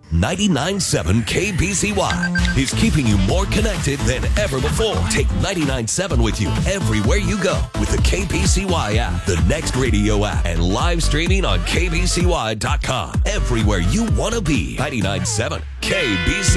99.7 KBCY is keeping you more connected than ever before. Take 99.7 with you everywhere you go with the KBCY app, the Next Radio app, and live streaming on KBCY.com. Everywhere you want to be. 99.7 KBCY.